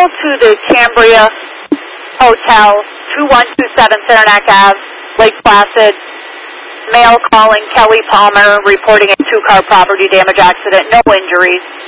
call to the Cambria Hotel, 2127 Saranac Ave, Lake Placid. Male calling Kelly Palmer, reporting a two-car property damage accident, no injuries.